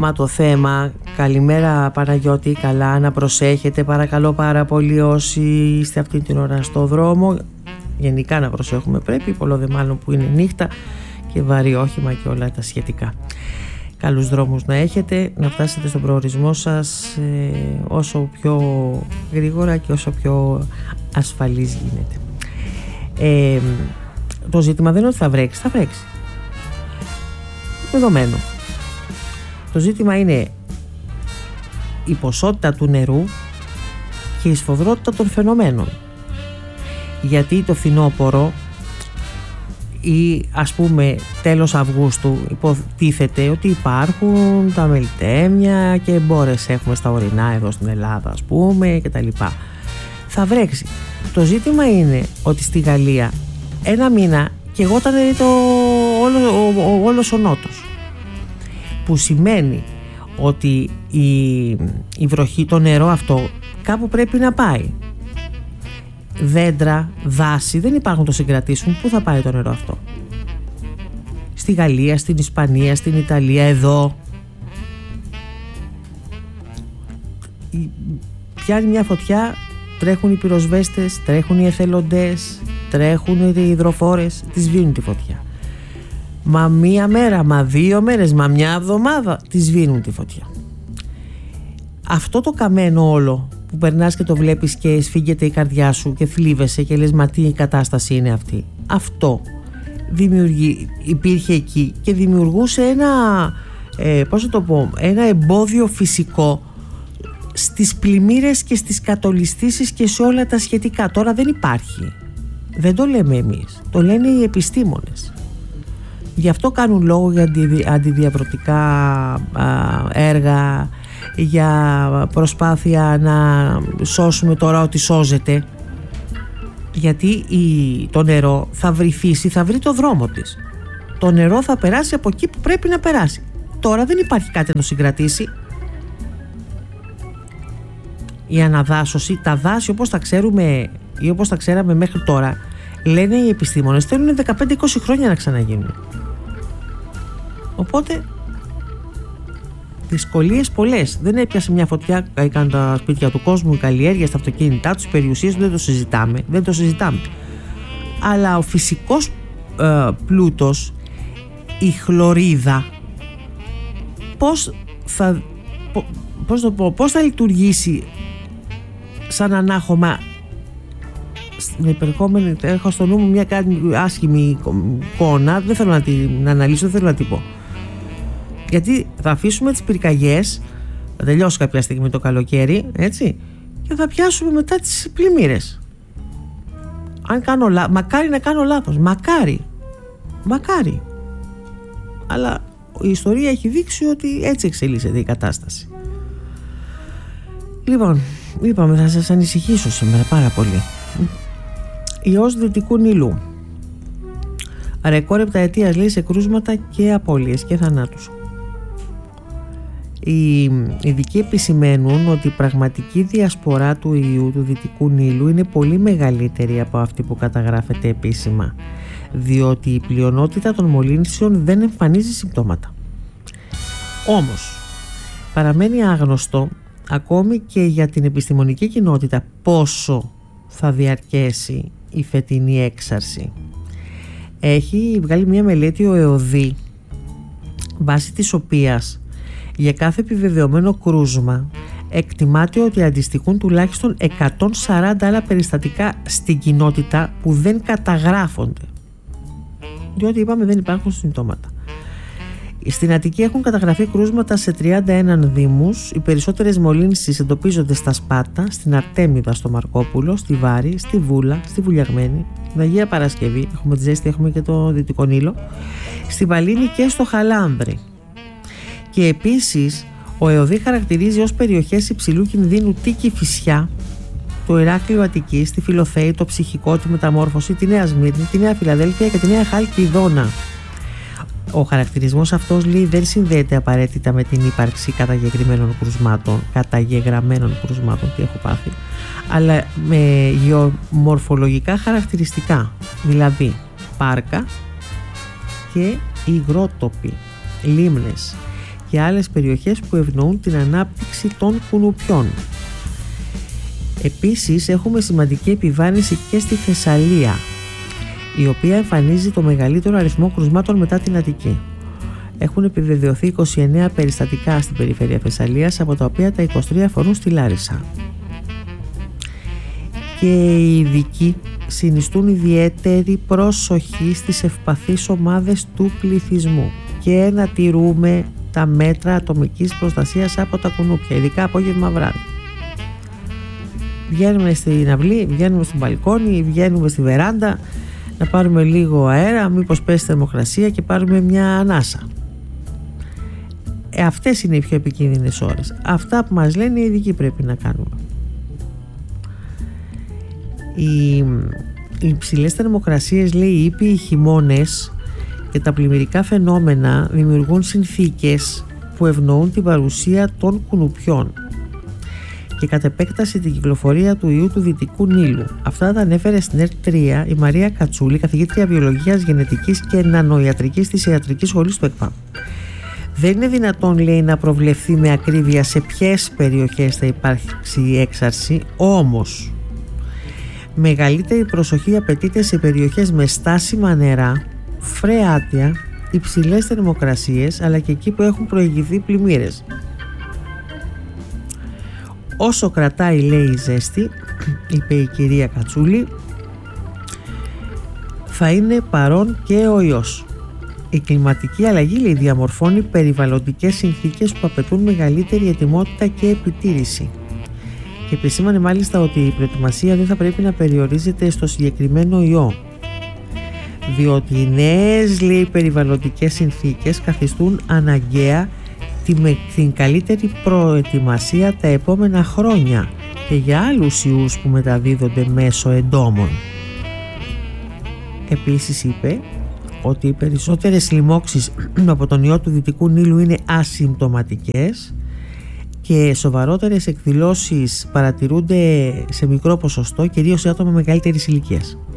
Μα το θέμα, καλημέρα Παναγιώτη, καλά, να προσέχετε παρακαλώ πάρα πολύ όσοι είστε αυτή την ώρα στο δρόμο. Γενικά να προσέχουμε πρέπει, πολλό δε μάλλον που είναι νύχτα και βαρύ όχημα και όλα τα σχετικά. Καλούς δρόμους να έχετε, να φτάσετε στον προορισμό σας όσο πιο γρήγορα και όσο πιο ασφαλής γίνεται. Το ζήτημα δεν είναι ότι θα βρέξει, θα βρέξει. Δεδομένο. Το ζήτημα είναι η ποσότητα του νερού και η σφοδρότητα των φαινομένων. Γιατί το φθινόπωρο ή ας πούμε τέλος Αυγούστου υποτίθεται ότι υπάρχουν τα μελτέμια και μπόρες έχουμε στα ορεινά εδώ στην Ελλάδα ας πούμε και τα λοιπά. Θα βρέξει. Το ζήτημα είναι ότι στη Γαλλία ένα μήνα και εγώ ήταν όλος ο νότος, που σημαίνει ότι η βροχή, το νερό αυτό κάπου πρέπει να πάει. Δέντρα, δάση δεν υπάρχουν, το συγκρατήσουν. Πού θα πάει το νερό αυτό? Στη Γαλλία, στην Ισπανία, στην Ιταλία, εδώ πιάνει μια φωτιά, τρέχουν οι πυροσβέστες, τρέχουν οι εθελοντές, τρέχουν οι υδροφόρες, τη σβήνουν τη φωτιά. Μα μία μέρα, μα 2 μέρες, μα μια εβδομάδα τη σβήνουν τη φωτιά. Αυτό το καμένο όλο που περνάς και το βλέπεις και σφίγγεται η καρδιά σου και θλίβεσαι και λες μα τι η κατάσταση είναι αυτή. Αυτό υπήρχε εκεί και δημιουργούσε ένα εμπόδιο φυσικό στις πλημμύρες και στις κατολιστήσεις και σε όλα τα σχετικά. Τώρα δεν υπάρχει. Δεν το λέμε εμείς, το λένε οι επιστήμονες. Γι' αυτό κάνουν λόγο για αντιδιαβρωτικά έργα, για προσπάθεια να σώσουμε τώρα ό,τι σώζεται. Γιατί το νερό θα βρει φύση, θα βρει το δρόμο της. Το νερό θα περάσει από εκεί που πρέπει να περάσει. Τώρα δεν υπάρχει κάτι να το συγκρατήσει. Η αναδάσωση, τα δάση όπως τα ξέρουμε ή όπως τα ξέραμε μέχρι τώρα, λένε οι επιστήμονες, θέλουν 15-20 χρόνια να ξαναγίνουν. Οπότε δυσκολίες πολλές. Δεν έπιασε μια φωτιά, έκαναν τα σπίτια του κόσμου, η καλλιέργεια στα αυτοκίνητά τους, οι περιουσίες του, δεν το συζητάμε. Αλλά ο φυσικός πλούτος, η χλωρίδα, πώς θα λειτουργήσει σαν ανάχωμα στην υπερχόμενη? Έχω στο νου μου μια άσχημη εικόνα, δεν θέλω να την αναλύσω, δεν θέλω να την πω. Γιατί θα αφήσουμε τις πυρκαγιές, θα τελειώσει κάποια στιγμή το καλοκαίρι, έτσι, και θα πιάσουμε μετά τις πλημμύρες. Μακάρι να κάνω λάθος, μακάρι. Αλλά η ιστορία έχει δείξει ότι έτσι εξελίσσεται η κατάσταση. Λοιπόν, είπαμε θα σας ανησυχήσω σήμερα πάρα πολύ. Ιός Δυτικού Νείλου. Ρεκόρ επταετίας λέει σε κρούσματα και απώλειες και θανάτους. Οι ειδικοί επισημαίνουν ότι η πραγματική διασπορά του ιού του Δυτικού Νείλου είναι πολύ μεγαλύτερη από αυτή που καταγράφεται επίσημα, διότι η πλειονότητα των μολύνσεων δεν εμφανίζει συμπτώματα. Όμως, παραμένει άγνωστο ακόμη και για την επιστημονική κοινότητα πόσο θα διαρκέσει η φετινή έξαρση. Έχει βγάλει μια μελέτη ο ΕΟΔΗ, βάσει της οποίας για κάθε επιβεβαιωμένο κρούσμα εκτιμάται ότι αντιστοιχούν τουλάχιστον 140 άλλα περιστατικά στην κοινότητα που δεν καταγράφονται, διότι είπαμε δεν υπάρχουν συμπτώματα. Στην Αττική έχουν καταγραφεί κρούσματα σε 31 δήμους. Οι περισσότερες μολύνσεις εντοπίζονται στα Σπάτα, στην Αρτέμιδα, στο Μαρκόπουλο, στη Βάρη, στη Βούλα, στη Βουλιαγμένη, στην Αγία Παρασκευή, έχουμε τη Ζέστη, έχουμε και το Δυτικό Νείλο, στη Βαλήνη και στο Χαλάνδρη. Και επίσης ο ΕΟΔΗ χαρακτηρίζει ως περιοχές υψηλού κινδύνου τη Κηφισιά, το Ηράκλειο Αττικής, τη Φιλοθέη, το Ψυχικό, τη Μεταμόρφωση, τη Νέα Σμύρνη, τη Νέα Φιλαδέλφια και τη Νέα Χαλκιδόνα. Ο χαρακτηρισμός αυτός, λέει, δεν συνδέεται απαραίτητα με την ύπαρξη καταγεγραμμένων κρουσμάτων, τι έχω πάθει, αλλά με γεωμορφολογικά χαρακτηριστικά, δηλαδή πάρκα και υγρότοποι, λίμνες και άλλες περιοχές που ευνοούν την ανάπτυξη των κουνουπιών. Επίσης έχουμε σημαντική επιβάρυνση και στη Θεσσαλία, η οποία εμφανίζει το μεγαλύτερο αριθμό κρουσμάτων μετά την Αττική. Έχουν επιβεβαιωθεί 29 περιστατικά στην περιφέρεια Θεσσαλίας, από τα οποία τα 23 αφορούν στη Λάρισα. Και οι ειδικοί συνιστούν ιδιαίτερη προσοχή στις ευπαθείς ομάδες του πληθυσμού και να τηρούμε τα μέτρα ατομικής προστασίας από τα κουνούπια, ειδικά απόγευμα βράδυ. Βγαίνουμε στην αυλή, βγαίνουμε στην μπαλκόνι, βγαίνουμε στη βεράντα να πάρουμε λίγο αέρα, μήπως πέσει θερμοκρασία και πάρουμε μια ανάσα. Αυτές είναι οι πιο επικίνδυνες ώρες. Αυτά που μας λένε οι ειδικοί πρέπει να κάνουμε. Οι υψηλές θερμοκρασίες, λέει, οι ήπιοι χειμώνες και τα πλημμυρικά φαινόμενα δημιουργούν συνθήκες που ευνοούν την παρουσία των κουνουπιών και κατ' επέκταση την κυκλοφορία του ιού του Δυτικού Νείλου. Αυτά τα ανέφερε στην ΕΡΤ3 η Μαρία Κατσούλη, καθηγήτρια βιολογίας, γενετικής και νανοϊατρικής της Ιατρικής Σχολής του ΕΚΠΑ. Δεν είναι δυνατόν, λέει, να προβλεφθεί με ακρίβεια σε ποιες περιοχές θα υπάρξει η έξαρση, όμως μεγαλύτερη προσοχή απαιτείται σε περιοχές με στάσιμα νερά, φρεάτια, υψηλές θερμοκρασίες, αλλά και εκεί που έχουν προηγηθεί πλημμύρες. Όσο κρατάει, λέει, η ζέστη, είπε η κυρία Κατσούλη, θα είναι παρόν και ο ιός. Η κλιματική αλλαγή, λέει, διαμορφώνει περιβαλλοντικές συνθήκες που απαιτούν μεγαλύτερη ετοιμότητα και επιτήρηση. Και επισήμανε μάλιστα ότι η προετοιμασία δεν θα πρέπει να περιορίζεται στο συγκεκριμένο ιό, διότι οι νέες, λέει, περιβαλλοντικές συνθήκες καθιστούν αναγκαία την καλύτερη προετοιμασία τα επόμενα χρόνια και για άλλους ιούς που μεταδίδονται μέσω εντόμων. Επίσης είπε ότι οι περισσότερες λοιμώξεις από τον ιό του Δυτικού Νείλου είναι ασυμπτωματικές και σοβαρότερες εκδηλώσεις παρατηρούνται σε μικρό ποσοστό, κυρίως σε άτομα μεγαλύτερης ηλικίας.